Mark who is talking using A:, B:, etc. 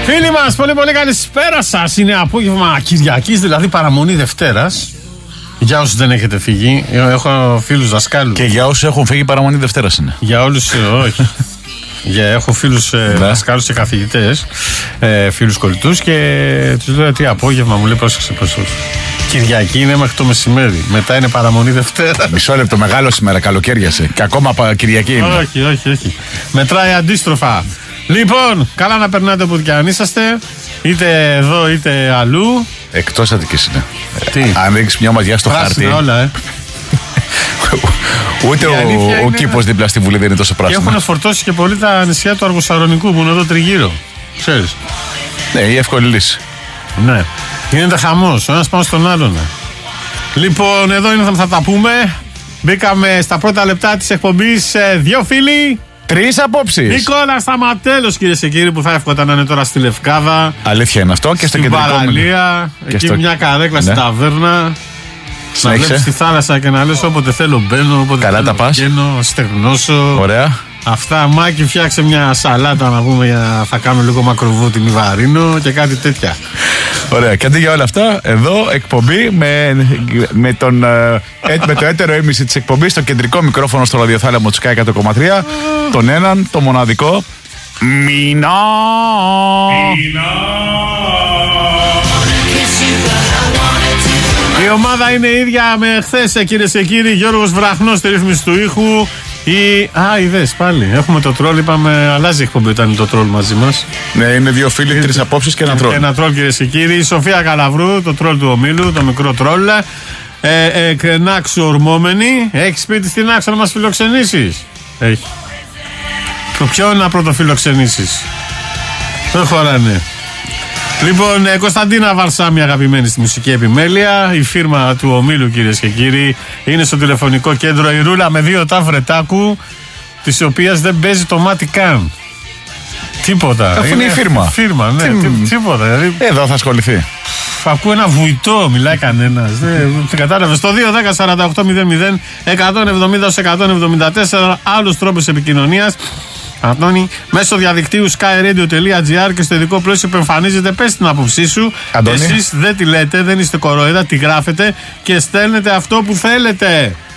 A: Φίλοι μας, πολύ πολύ καλησπέρα σας. Είναι απόγευμα Κυριακής, δηλαδή παραμονή Δευτέρας. Για όσους δεν έχετε φύγει, έχω φίλους δασκάλους.
B: Και για όσους έχουν φύγει, παραμονή Δευτέρας είναι.
A: Για όλους, όχι. Έχω φίλους δασκάλους και καθηγητές, φίλους κολλητούς, και τους λέω τι απόγευμα, μου λέει πρόσεξε. Κυριακή είναι μέχρι το μεσημέρι. Μετά είναι παραμονή Δευτέρα.
B: Μισό λεπτό, μεγάλο σήμερα, καλοκαίριασε. Και ακόμα Κυριακή είναι.
A: Όχι. Μετράει αντίστροφα. Λοιπόν, καλά να περνάτε όπου και αν είσαστε, είτε εδώ είτε αλλού.
B: Εκτός Αττικής είναι.
A: Τι?
B: Αν ρίξεις μια ματιά στο χάρτη.
A: Όλα,
B: Ούτε ο κήπος δίπλα στη Βουλή δεν είναι τόσο πράσινο.
A: Και έχουν φορτώσει και πολύ τα νησιά του Αργοσαρονικού που είναι εδώ τριγύρω. Ξέρεις.
B: Ναι, η εύκολη λύση.
A: Ναι. Γίνεται χαμός, ο ένας πάνω στον άλλον. Λοιπόν, εδώ είναι, θα τα πούμε. Μπήκαμε στα πρώτα λεπτά της εκπομπής. Δύο φίλοι.
B: Τρεις απόψεις.
A: Νικόλα Σταματέλος, κυρίες και κύριοι, που θα εύχοταν να είναι τώρα στη Λευκάδα.
B: Αλήθεια είναι αυτό, και στο
A: στην
B: κεντρικό.
A: παραλία. Εκεί μια καρέκλα στην ταβέρνα. Να βλέπεις τη θάλασσα και να λες όποτε θέλω μπαίνω, όποτε
B: καλά
A: θέλω
B: τα πας.
A: βγαίνω, στεγνώσω.
B: Ωραία.
A: Αυτά, Μάκη, φτιάξε μια σαλάτα να πούμε, θα κάνω λίγο μακροβούτι μη βαρύνω και κάτι τέτοια.
B: Ωραία, και αντί για όλα αυτά, εδώ εκπομπή με το έτερο έμιση της εκπομπής, το κεντρικό μικρόφωνο στο ραδιοθάλαμο του Sky 100,3, τον έναν, το μοναδικό, Μινά.
A: Η ομάδα είναι ίδια με χθες, κυρίες και κύριοι. Γιώργος Βραχνός στη ρύθμιση του ήχου. Είδες πάλι. Έχουμε το τρόλ, είπαμε. Αλλάζει η εκπομπή όταν είναι το τρόλ μαζί μας.
B: Ναι, είναι δύο φίλοι, τρεις απόψεις και ένα τρόλ.
A: Ένα τρόλ, κυρίες και κύριοι. Η Σοφία Καλαβρού, το τρόλ του ομίλου, το μικρό τρόλ. Νάξου ορμόμενη. Έχεις πει στη Νάξου να μας φιλοξενήσεις? Έχει. Ποιον να πρωτοφιλοξενήσεις? Δεν χωράνε. Λοιπόν, Κωνσταντίνα Βαρσάμι, αγαπημένη στη μουσική επιμέλεια. Η φίρμα του ομίλου, κυρίες και κύριοι, είναι στο τηλεφωνικό κέντρο η Ρούλα με 2 τάφρετάκου, της οποίας δεν παίζει το μάτι καν. Τίποτα.
B: Αφού είναι η φίρμα.
A: Φίρμα, ναι, τίποτα. Δηλαδή,
B: εδώ θα ασχοληθεί.
A: Ακούω ένα βουητό, μιλάει κανένας. Δεν κατάλαβε. Στο 2-10-48-00 170-174, άλλους τρόπους επικοινωνίας. Αντώνη, μέσω διαδικτύου skyradio.gr και στο ειδικό πλαίσιο που εμφανίζεται, πες την άποψή σου.
B: Αντώνη.
A: Εσείς δεν τη λέτε, δεν είστε κορόιδα, τη γράφετε και στέλνετε αυτό που θέλετε.